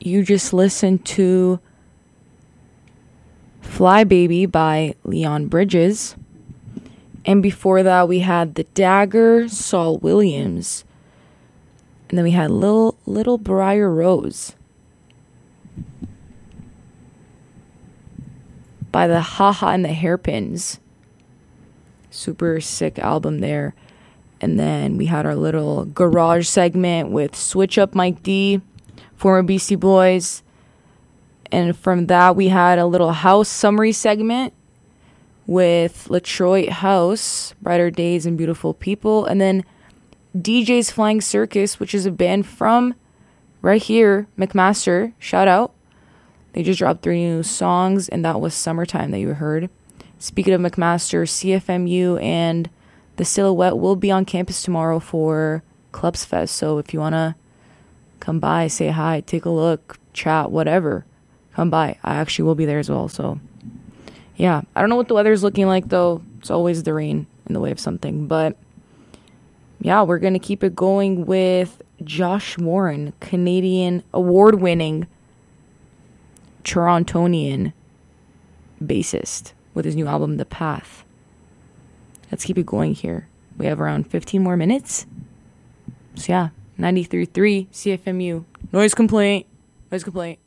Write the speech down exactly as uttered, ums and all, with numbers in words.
you just listened to Fly Baby by Leon Bridges. And before that, we had The Dagger, Saul Williams. And then we had Little, Little Briar Rose by the Haha and the Hairpins. Super sick album there. And then we had our little garage segment with Switch Up Mike D, former Beastie Boys. And from that, we had a little house summary segment with Latroit House, Brighter Days and Beautiful People. And then D J's Flying Circus, which is a band from right here, McMaster. Shout out. They just dropped three new songs, and that was Summertime that you heard. Speaking of McMaster, C F M U and The Silhouette will be on campus tomorrow for Clubs Fest. So if you want to come by, say hi, take a look, chat, whatever, come by. I actually will be there as well. So yeah, I don't know what the weather's looking like though. It's always the rain in the way of something. But yeah, we're going to keep it going with Josh Warren, Canadian award-winning Torontonian bassist with his new album, The Path. Let's keep it going here. We have around fifteen more minutes. So yeah, ninety-three point three C F M U. Noise complaint. Noise complaint.